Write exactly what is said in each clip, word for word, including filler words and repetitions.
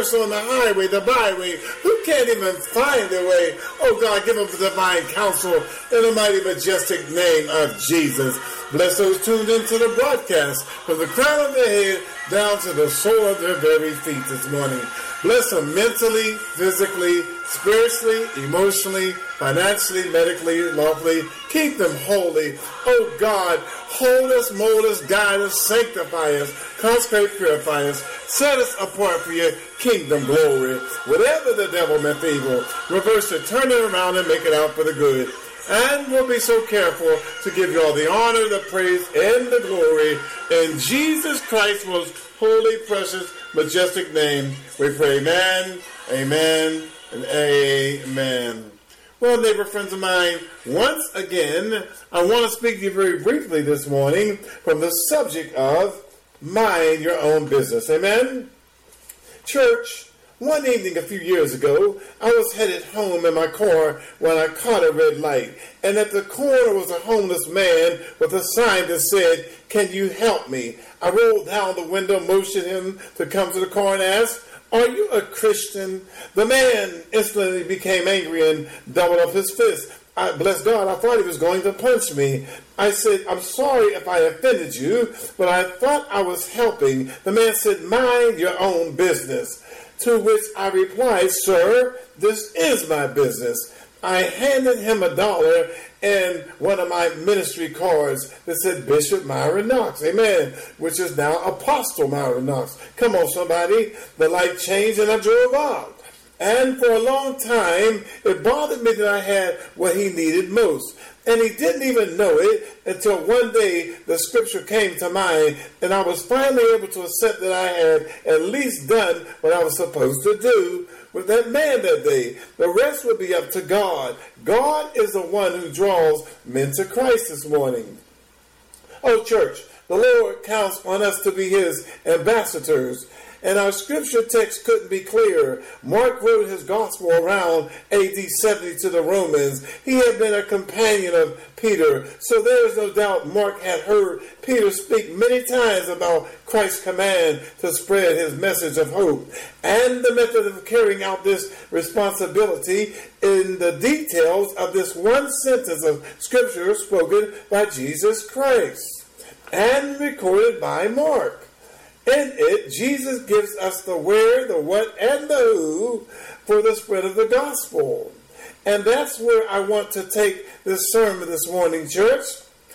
dispersed on the highway, the byway, who can't even find their way. Oh God, give them the divine counsel in the mighty majestic name of Jesus. Bless those tuned into the broadcast from the crown of their head down to the sole of their very feet this morning. Bless them mentally, physically, spiritually, emotionally, financially, medically, lawfully. Keep them holy. Oh God, hold us, mold us, guide us, sanctify us, consecrate, purify us, set us apart for your kingdom glory. Whatever the devil meant for evil, reverse it, turn it around and make it out for the good. And we'll be so careful to give you all the honor, the praise, and the glory. In Jesus Christ's most holy, precious, majestic name, we pray amen, amen, and amen. Well, neighbor friends of mine, once again, I want to speak to you very briefly this morning from the subject of mind your own business. Amen? Church, one evening a few years ago, I was headed home in my car when I caught a red light. And at the corner was a homeless man with a sign that said, "Can you help me?" I rolled down the window, motioned him to come to the car and asked, "Are you a Christian?" The man instantly became angry and doubled up his fist. I, bless God, I thought he was going to punch me. I said, "I'm sorry if I offended you, but I thought I was helping." The man said, "Mind your own business." To which I replied, "Sir, this is my business." I handed him a dollar and one of my ministry cards that said Bishop Myron Knox, amen, which is now Apostle Myron Knox. Come on, somebody. The light changed and I drove out. And for a long time, it bothered me that I had what he needed most. And he didn't even know it until one day the scripture came to mind, and I was finally able to accept that I had at least done what I was supposed to do with that man that day. The rest would be up to God. God is the one who draws men to Christ this morning. Oh, church, the Lord counts on us to be his ambassadors. And our scripture text couldn't be clearer. Mark wrote his gospel around A D seventy to the Romans. He had been a companion of Peter. So there is no doubt Mark had heard Peter speak many times about Christ's command to spread his message of hope. And the method of carrying out this responsibility in the details of this one sentence of scripture spoken by Jesus Christ and recorded by Mark. In it, Jesus gives us the where, the what, and the who for the spread of the gospel. And that's where I want to take this sermon this morning, church.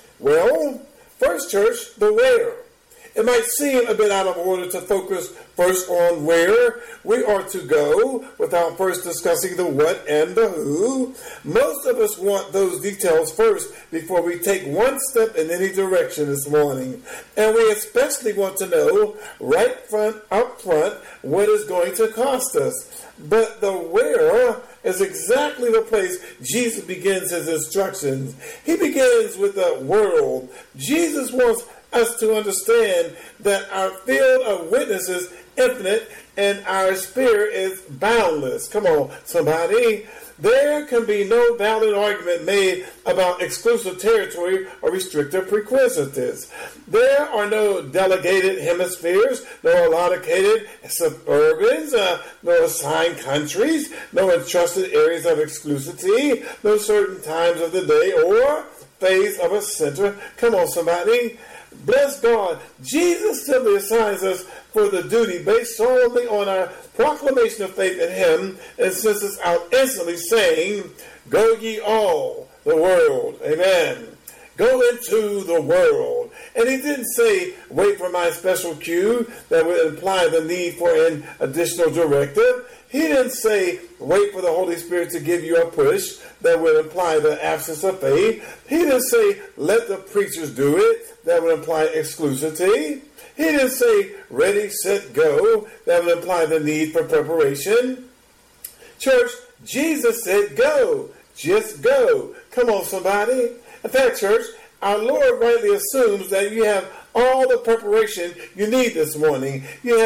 Well, first, church, the where. It might seem a bit out of order to focus first on where we are to go without first discussing the what and the who. Most of us want those details first before we take one step in any direction this morning. And we especially want to know right front, up front, what is going to cost us. But the where is exactly the place Jesus begins his instructions. He begins with the world. Jesus wants us to understand that our field of witness is infinite and our spirit is boundless. Come on, somebody. There can be no valid argument made about exclusive territory or restrictive prerequisites. There are no delegated hemispheres, no allocated suburbans, uh, no assigned countries, no entrusted areas of exclusivity, no certain times of the day or phase of a center. Come on, somebody. Bless God. Jesus simply assigns us for the duty based solely on our proclamation of faith in him and sends us out instantly saying, "Go ye all the world." Amen. Go into the world. And he didn't say, "Wait for my special cue," that would imply the need for an additional directive. He didn't say, "Wait for the Holy Spirit to give you a push," that would imply the absence of faith. He didn't say, "Let the preachers do it," that would imply exclusivity. He didn't say, "Ready, set, go," that would imply the need for preparation. Church, Jesus said, "Go." Just go. Come on, somebody. In fact, church, our Lord rightly assumes that you have all the preparation you need this morning. You have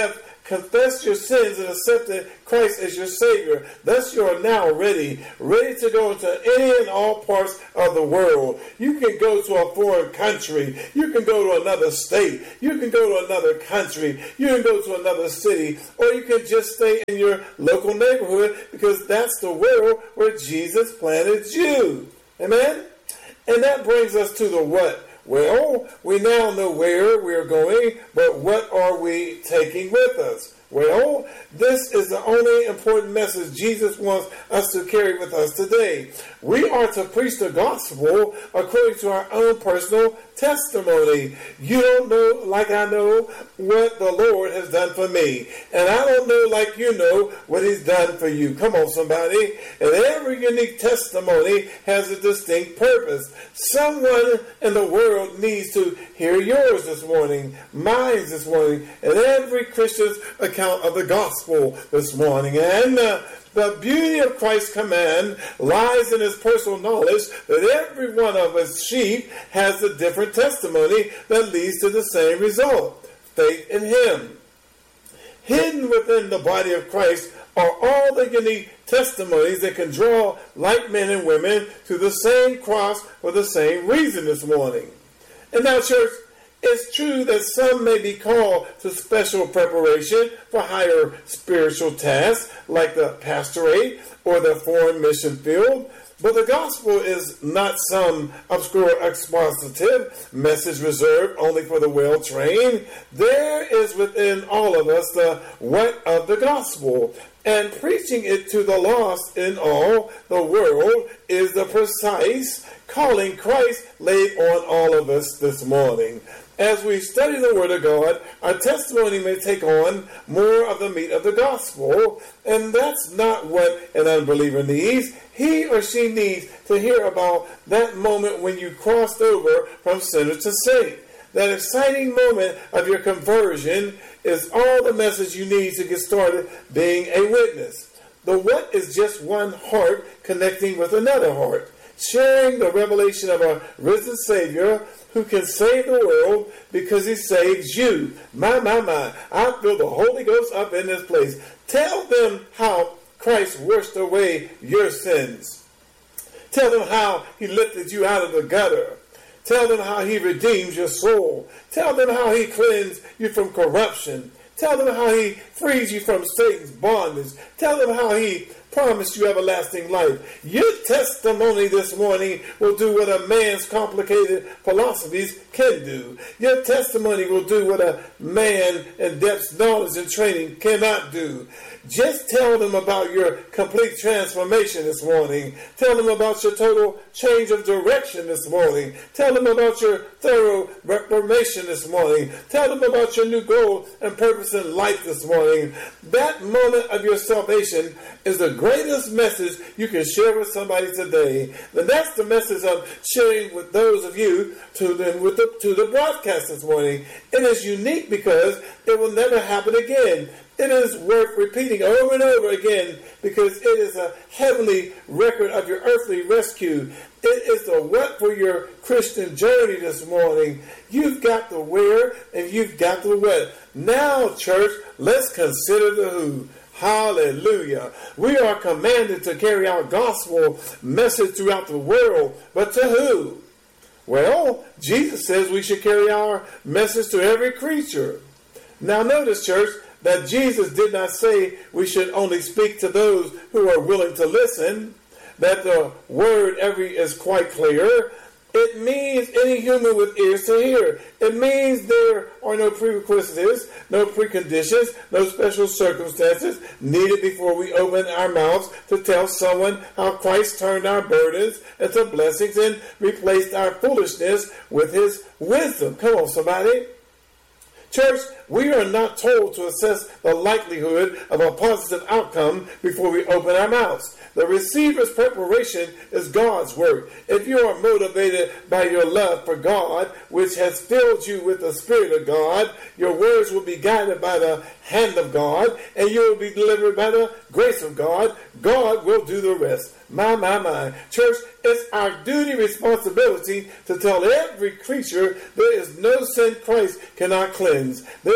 confessed your sins and accepted Christ as your Savior, thus you are now ready, ready to go into any and all parts of the world. You can go to a foreign country. You can go to another state. You can go to another country. You can go to another city. Or you can just stay in your local neighborhood, because that's the world where Jesus planted you. Amen? And that brings us to the what? Well, we now know where we're going, but what are we taking with us? Well, this is the only important message Jesus wants us to carry with us today. We are to preach the gospel according to our own personal testimony. You don't know like I know what the Lord has done for me. And I don't know like you know what he's done for you. Come on, somebody. And every unique testimony has a distinct purpose. Someone in the world needs to hear yours this morning, mine this morning, and every Christian's account of the gospel this morning. And uh, the beauty of Christ's command lies in his personal knowledge that every one of his sheep has a different testimony that leads to the same result: faith in him. Hidden within the body of Christ are all the unique testimonies that can draw like men and women to the same cross for the same reason this morning. And now, church, it's true that some may be called to special preparation for higher spiritual tasks like the pastorate or the foreign mission field, but the gospel is not some obscure expositive message reserved only for the well-trained. There is within all of us the what of the gospel, and preaching it to the lost in all the world is the precise calling Christ laid on all of us this morning. As we study the Word of God, our testimony may take on more of the meat of the gospel, and that's not what an unbeliever needs. He or she needs to hear about that moment when you crossed over from sinner to saint. That exciting moment of your conversion is all the message you need to get started being a witness. The what is just one heart connecting with another heart, sharing the revelation of a risen Savior who can save the world because he saves you. My, my, my. I feel the Holy Ghost up in this place. Tell them how Christ washed away your sins. Tell them how he lifted you out of the gutter. Tell them how he redeems your soul. Tell them how he cleansed you from corruption. Tell them how he frees you from Satan's bondage. Tell them how he promised you everlasting life. Your testimony this morning will do what a man's complicated philosophies can do. Your testimony will do what a man in depth knowledge and training cannot do. Just tell them about your complete transformation this morning. Tell them about your total change of direction this morning. Tell them about your thorough reformation this morning. Tell them about your new goal and purpose in life this morning. That moment of your salvation is the greatest message you can share with somebody today. And that's the message I'm sharing with those of you to the, with the, to the broadcast this morning. It is unique because it will never happen again. It is worth repeating over and over again because it is a heavenly record of your earthly rescue. It is the what for your Christian journey this morning. You've got the where and you've got the what. Now, church, let's consider the who. Hallelujah. We are commanded to carry our gospel message throughout the world, but to who? Well, Jesus says we should carry our message to every creature. Now notice, church, that Jesus did not say we should only speak to those who are willing to listen, that the word every is quite clear. It means any human with ears to hear. It means there are no prerequisites, no preconditions, no special circumstances needed before we open our mouths to tell someone how Christ turned our burdens into blessings and replaced our foolishness with his wisdom. Come on, somebody. Church, we are not told to assess the likelihood of a positive outcome before we open our mouths. The receiver's preparation is God's work. If you are motivated by your love for God, which has filled you with the Spirit of God, your words will be guided by the hand of God, and you will be delivered by the grace of God. God will do the rest. My, my, my. Church, it's our duty, responsibility to tell every creature there is no sin Christ cannot cleanse. There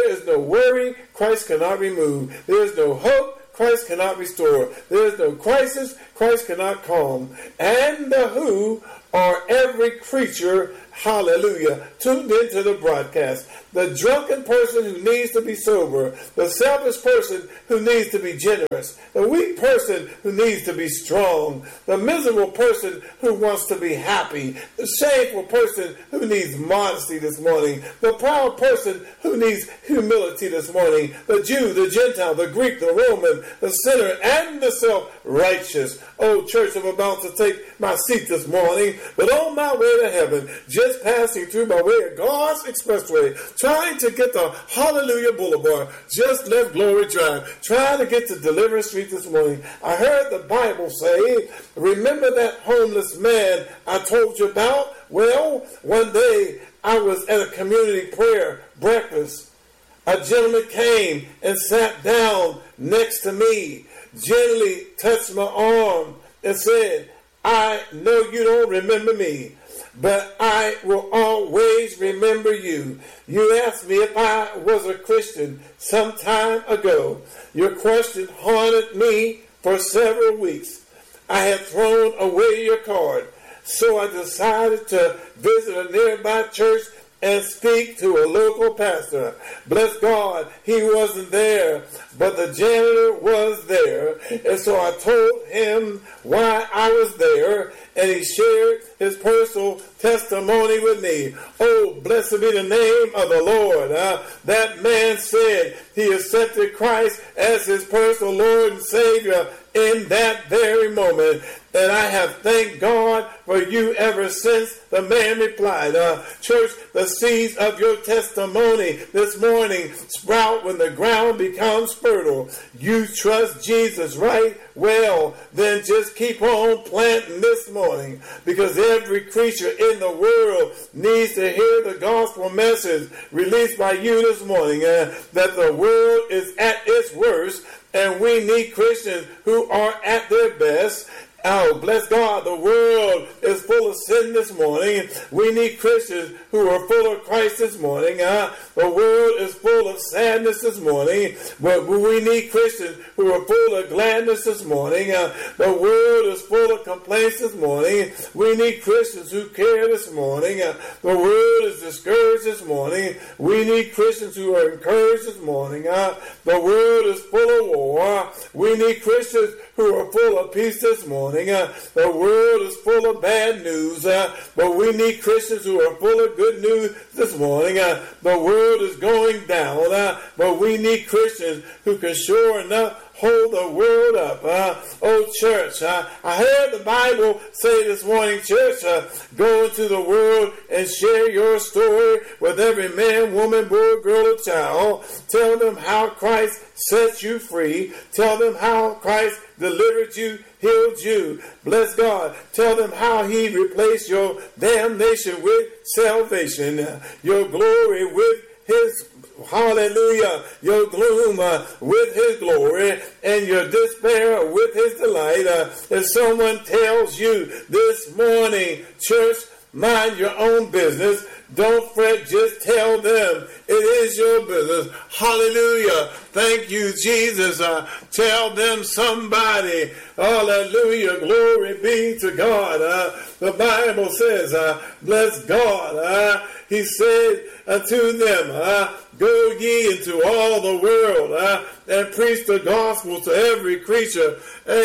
There is no worry Christ cannot remove. There is no hope Christ cannot restore. There is no crisis Christ cannot calm. And the who are every creature, hallelujah, tuned into the broadcast. The drunken person who needs to be sober. The selfish person who needs to be generous. The weak person who needs to be strong. The miserable person who wants to be happy. The shameful person who needs modesty this morning. The proud person who needs humility this morning. The Jew, the Gentile, the Greek, the Roman, the sinner, and the self-righteous. Oh, church, I'm about to take my seat this morning, but on my way to heaven, just passing through by way of God's expressway, trying to get to Hallelujah Boulevard, just left Glory Drive, trying to get to Deliverance Street this morning. I heard the Bible say, remember that homeless man I told you about? Well, one day I was at a community prayer breakfast. A gentleman came and sat down next to me, gently touched my arm and said, I know you don't remember me, but I will always remember you. You asked me if I was a Christian some time ago. Your question haunted me for several weeks. I had thrown away your card, so I decided to visit a nearby church and speak to a local pastor. Bless God, he wasn't there, but the janitor was there. And so I told him why I was there, and he shared his personal testimony with me. Oh, blessed be the name of the Lord. Uh, that man said he accepted Christ as his personal Lord and Savior in that very moment. And I have thanked God for you ever since. The man replied, uh, church, the seeds of your testimony this morning sprout when the ground becomes fertile. You trust Jesus, right? Well, then just keep on planting this morning, because every creature in the world needs to hear the gospel message released by you this morning, uh, that the world is at its worst, and we need Christians who are at their best. Oh, bless God, the world is full of sin this morning. We need Christians who are full of Christ this morning. Uh, the world is full of sadness this morning, but we need Christians who are full of gladness this morning. Uh, the world is full of complaints this morning. We need Christians who care this morning. Uh, the world is discouraged this morning. We need Christians who are encouraged this morning. Uh, the world is full of war. We need Christians who are full of peace this morning. Uh, the world is full of bad news, uh, but we need Christians who are full of good news this morning. Uh, the world is going down, uh, but we need Christians who can sure enough hold the world up. Uh, oh, church, uh, I heard the Bible say this morning, church, uh, go into the world and share your story with every man, woman, boy, girl, or child. Tell them how Christ set you free. Tell them how Christ delivered you, healed you. Bless God. Tell them how he replaced your damnation with salvation, uh, your glory with his hallelujah, your gloom uh, with his glory, and your despair with his delight. Uh, if someone tells you this morning, church, mind your own business, don't fret, just tell them it is your business. Hallelujah. Thank you, Jesus. Uh, tell them somebody. Hallelujah. Glory be to God. Uh, the Bible says, uh, bless God. Uh, he said unto them, uh, go ye into all the world uh, and preach the gospel to every creature.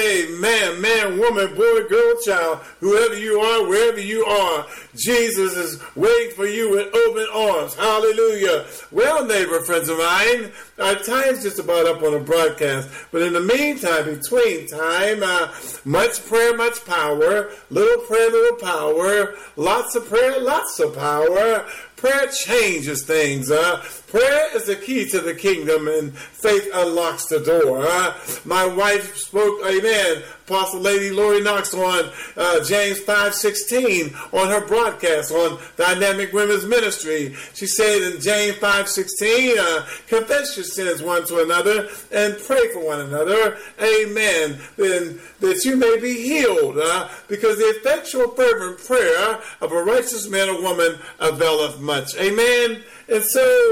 Amen. Man, woman, boy, girl, child, whoever you are, wherever you are, Jesus is waiting for you with open arms. Hallelujah. Well, neighbor, friends of mine, our time's just about up on a broadcast. But in the meantime, between time, uh, much prayer, much power. Little prayer, little power. Lots of prayer, lots of power. Prayer changes things. Uh, prayer is the key to the kingdom, and faith unlocks the door. Uh, my wife spoke, amen, Apostle Lady Lori Knox on uh, James five sixteen on her broadcast on Dynamic Women's Ministry. She said in James five sixteen, uh, confess your sins one to another and pray for one another. Amen. Then that you may be healed, uh, because the effectual fervent prayer of a righteous man or woman availeth much. Amen. And so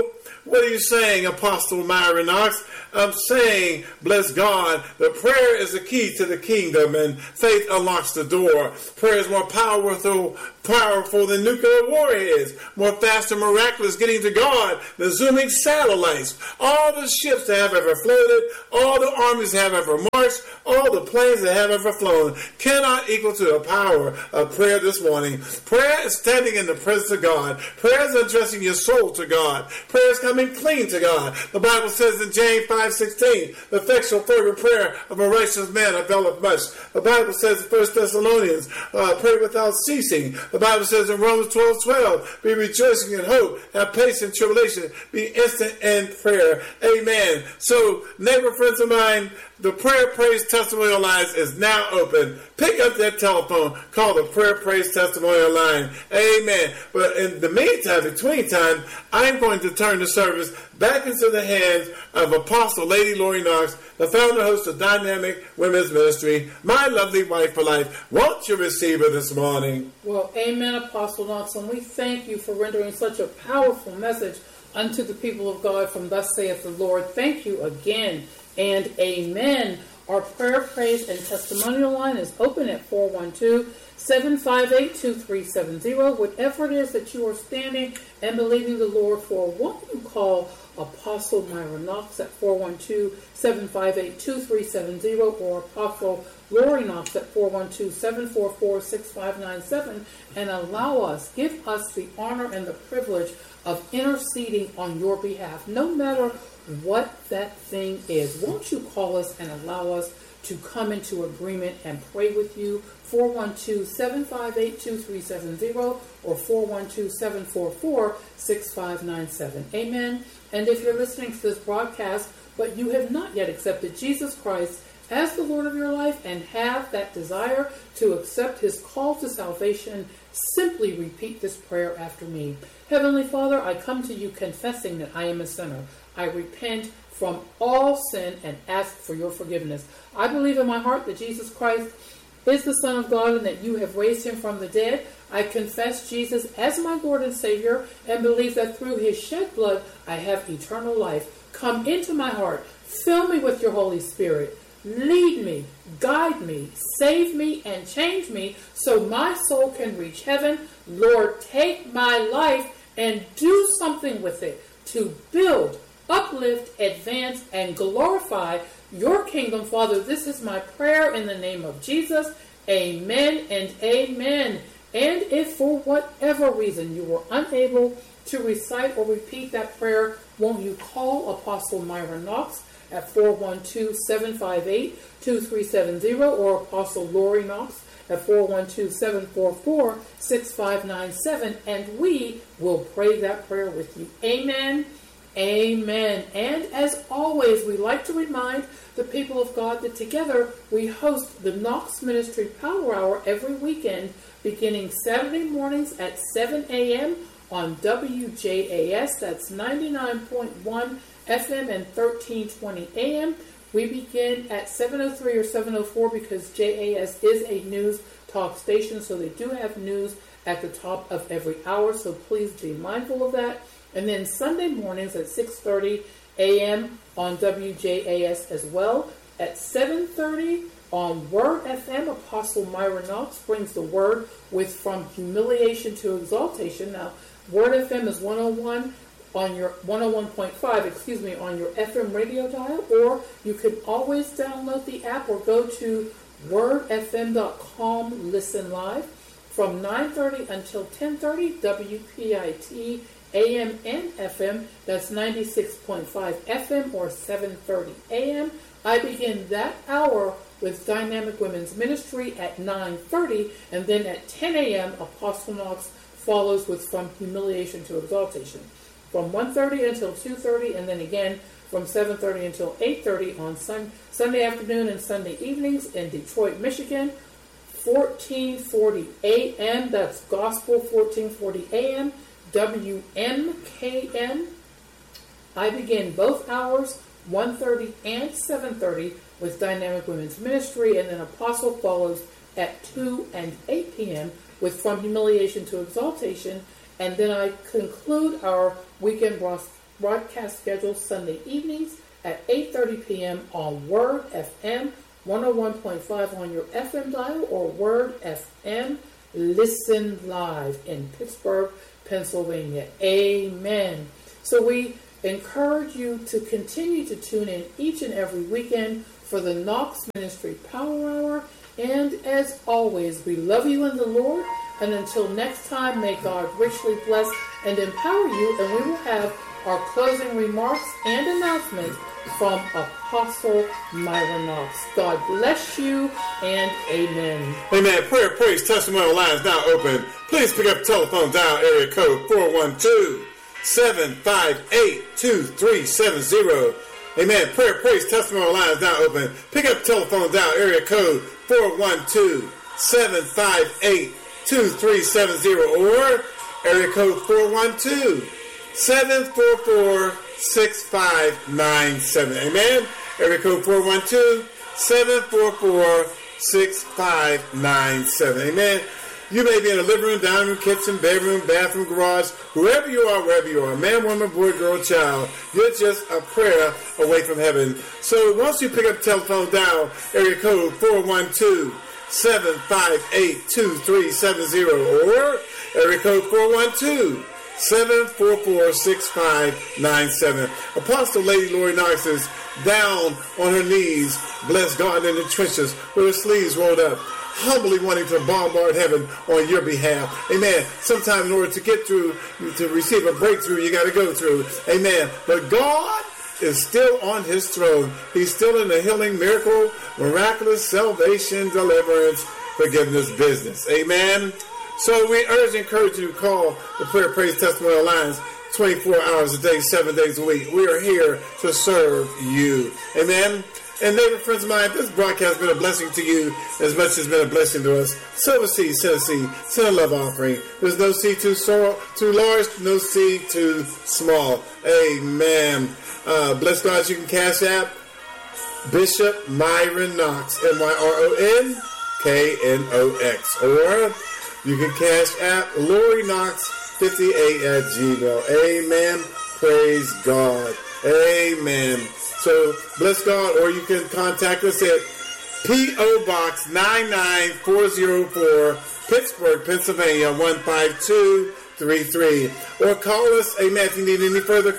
What are you saying, Apostle Myron Knox? I'm saying, bless God, that prayer is the key to the kingdom and faith unlocks the door. Prayer is more powerful, powerful than nuclear warheads, more fast and miraculous getting to God than zooming satellites. All the ships that have ever floated, all the armies that have ever marched, all the planes that have ever flown cannot equal to the power of prayer this morning. Prayer is standing in the presence of God. Prayer is addressing your soul to God. Prayer is coming clean to God. The Bible says in James five sixteen, the effectual fervent prayer of a righteous man availeth much. The Bible says in First Thessalonians, uh, pray without ceasing. The Bible says in Romans twelve twelve, be rejoicing in hope, have patience in tribulation, be instant in prayer. Amen. So, neighbor, friends of mine, the Prayer Praise Testimonial Lines is now open. Pick up that telephone. Call the Prayer Praise Testimonial Line. Amen. But in the meantime, between time, I'm going to turn the service back into the hands of Apostle Lady Lori Knox, the founder and host of Dynamic Women's Ministry, my lovely wife for life. Won't you receive her this morning? Well, amen, Apostle Knox, and we thank you for rendering such a powerful message unto the people of God from Thus saith the Lord. Thank you again. And amen. Our prayer, praise, and testimonial line is open at four one two, seven five eight, two three seven zero. Whatever it is that you are standing and believing the Lord for, won't you call Apostle Myron Knox at four one two, seven five eight, two three seven zero or Apostle Lori Knox at four one two, seven four four, six five nine seven and allow us, give us the honor and the privilege of interceding on your behalf, no matter what that thing is. Won't you call us and allow us to come into agreement and pray with you? four one two, seven five eight, two three seven zero or four one two, seven four four, six five nine seven. Amen. And if you're listening to this broadcast, but you have not yet accepted Jesus Christ as the Lord of your life and have that desire to accept his call to salvation, simply repeat this prayer after me. Heavenly Father, I come to you confessing that I am a sinner. I repent from all sin and ask for your forgiveness. I believe in my heart that Jesus Christ is the Son of God and that you have raised him from the dead. I confess Jesus as my Lord and Savior and believe that through his shed blood I have eternal life. Come into my heart. Fill me with your Holy Spirit. Lead me, guide me, save me, and change me so my soul can reach heaven. Lord, take my life and do something with it to build, uplift, advance, and glorify your kingdom. Father, this is my prayer in the name of Jesus. Amen and amen. And if for whatever reason you were unable to recite or repeat that prayer, won't you call Apostle Myron Knox at four one two, seven five eight, two three seven zero or Apostle Lori Knox at four one two, seven four four, six five nine seven, and we will pray that prayer with you. Amen. Amen. And as always, we like to remind the people of God that together we host the Knox Ministry Power Hour every weekend, beginning Saturday mornings at seven a.m. on W J A S. That's ninety-nine point one F M and thirteen twenty A M. We begin at seven oh three or seven oh four because J A S is a news talk station, so they do have news at the top of every hour, so please be mindful of that. And then Sunday mornings at six thirty a.m. on W J A S as well. At seven thirty on Word F M, Apostle Myron Knox brings the word with From Humiliation to Exaltation. Now, Word F M is one oh one on your one oh one point five, excuse me, on your F M radio dial, or you can always download the app or go to word f m dot com, listen live from nine thirty until ten thirty, W P I T A M and F M. That's ninety-six point five F M or seven thirty A M. I begin that hour with Dynamic Women's Ministry at nine thirty, and then at ten a.m. Apostle Knox follows with From Humiliation to Exaltation. From one thirty until two thirty, and then again from seven thirty until eight thirty on sun, Sunday afternoon and Sunday evenings in Detroit, Michigan. fourteen forty A M, that's Gospel, fourteen forty A M, W M K N. I begin both hours, one thirty and seven thirty, with Dynamic Women's Ministry, and then Apostle follows at two and eight p.m. with From Humiliation to Exaltation, and then I conclude our weekend broadcast schedule Sunday evenings at eight thirty p.m. on Word F M one oh one point five on your F M dial, or Word F M Listen Live in Pittsburgh, Pennsylvania. Amen. So we encourage you to continue to tune in each and every weekend for the Knox Ministry Power Hour. And as always, we love you in the Lord. And until next time, may God richly bless and empower you. And we will have our closing remarks and announcements from Apostle Myra Knox. God bless you, and amen. Amen. Prayer, praise, testimonial lines now open. Please pick up the telephone, dial area code four one two, seven five eight, two three seven zero. Amen. Prayer, praise, testimonial lines now open. Pick up the telephone, dial area code four one two, seven five eight, two three seven zero, or area code four one two, seven four four, six five nine seven. Amen. Area code four one two, seven four four, six five nine seven. Amen. You may be in the living room, dining room, kitchen, bedroom, bathroom, garage, whoever you are, wherever you are, man, woman, boy, girl, child, you're just a prayer away from heaven. So once you pick up the telephone, dial area code four one two, seven five eight, two three seven zero, or area code four one two, seven four four, six five nine seven. Apostle Lady Lori Knox is down on her knees, bless God, in the trenches with her sleeves rolled up, humbly wanting to bombard heaven on your behalf. Amen. Sometimes in order to get through, to receive a breakthrough, you got to go through. Amen. But God is still on his throne. He's still in the healing, miracle, miraculous salvation, deliverance, forgiveness business. Amen. So we urge and encourage you to call the Prayer, Praise, Testimony Alliance twenty-four hours a day, seven days a week. We are here to serve you. Amen. And neighbor friends of mine, this broadcast has been a blessing to you as much as it's been a blessing to us. Sow a seed, send a seed, send a love offering. There's no seed too, so, too large, no seed too small. Amen. Uh, bless God, you can cash app Bishop Myra Knox, M Y R O N K N O X. Or you can cash app Lori Knox fifty-eight at Gmail. Amen. Praise God. Amen. So, bless God, or you can contact us at P O Box nine nine four zero four, Pittsburgh, Pennsylvania, one five two three three. Or call us, amen, if you need any further,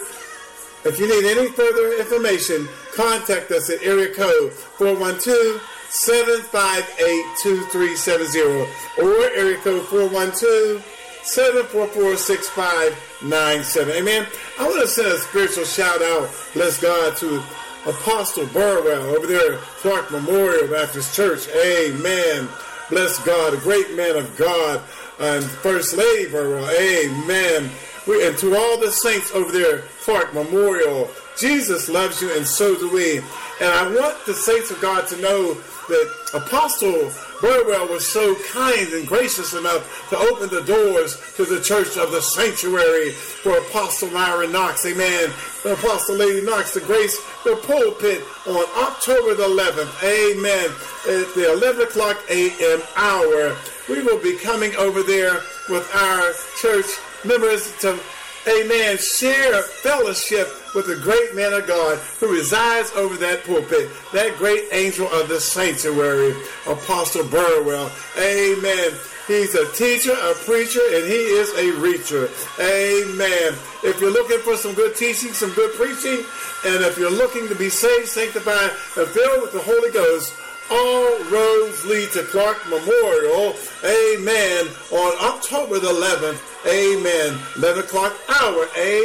if you need any further information, contact us at area code four one two, seven five eight, two three seven zero, or area code four one two, seven four four, six five nine seven. Amen. I want to send a spiritual shout out, bless God, to Apostle Burwell over there at Clark Memorial Baptist Church. Amen. Bless God, a great man of God, and First Lady Burwell. Amen. We, and to all the saints over there at Clark Memorial, Jesus loves you, and so do we. And I want the saints of God to know that Apostle Burwell was so kind and gracious enough to open the doors to the church of the sanctuary for Apostle Myra Knox. Amen. For Apostle Lady Knox to grace the pulpit on October the eleventh. Amen. At the eleven o'clock a.m. hour. We will be coming over there with our church members to, amen, share fellowship with the great man of God who resides over that pulpit, that great angel of the sanctuary, Apostle Burwell. Amen. He's a teacher, a preacher, and he is a reacher. Amen. If you're looking for some good teaching, some good preaching, and if you're looking to be saved, sanctified, and filled with the Holy Ghost, all roads lead to Clark Memorial. Amen. On October the eleventh. Amen. eleven o'clock hour.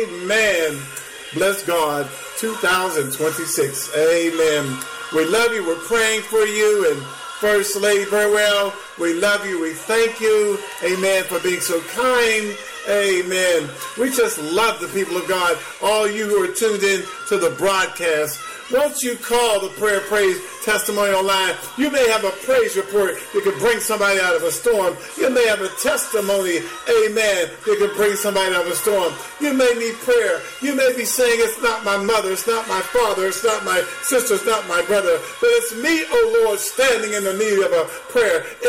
Amen. Bless God. two thousand twenty-six. Amen. We love you. We're praying for you. And First Lady Burwell, we love you. We thank you. Amen. For being so kind. Amen. We just love the people of God. All you who are tuned in to the broadcast. Once you call the Prayer, Praise, Testimony Online, you may have a praise report that could bring somebody out of a storm. You may have a testimony, amen, that could bring somebody out of a storm. You may need prayer. You may be saying, it's not my mother, it's not my father, it's not my sister, it's not my brother, but it's me, oh Lord, standing in the need of a prayer. It's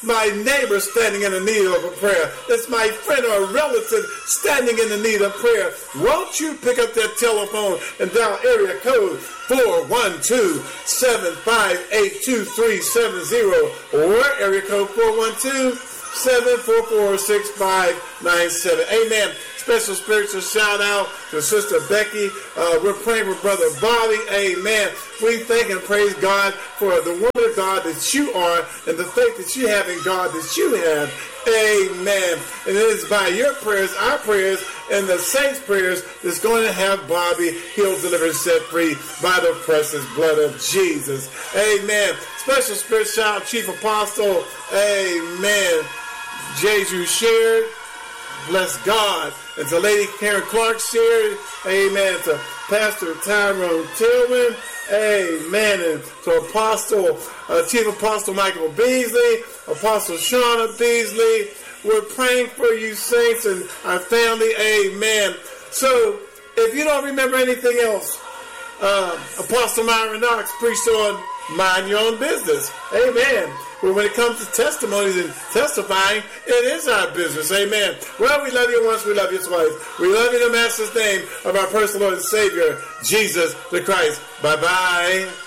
my neighbor standing in the need of a prayer. It's my friend or relative standing in the need of prayer. Won't you pick up that telephone and dial area code four one two, seven five eight, two three seven zero or area code four one two, seven four four, six five nine seven. Amen. Special spiritual shout out to Sister Becky. Uh, we're praying for Brother Bobby. Amen. We thank and praise God for the woman of God that you are and the faith that you have in God that you have. Amen. And it is by your prayers, our prayers, and the saints' prayers that's going to have Bobby healed, delivered, set free by the precious blood of Jesus. Amen. Special spiritual shout out, Chief Apostle. Amen. Jesu shared. Bless God. And to Lady Karen Clark shared. Amen. To Pastor Tyrone Tillman. Amen. And to Apostle, uh, Chief Apostle Michael Beasley. Apostle Shauna Beasley. We're praying for you saints and our family. Amen. So, if you don't remember anything else, uh, Apostle Myron Knox preached on mind your own business. Amen. But when it comes to testimonies and testifying, it is our business. Amen. Well, we love you once, we love you twice. We love you in the Master's name of our personal Lord and Savior, Jesus the Christ. Bye-bye.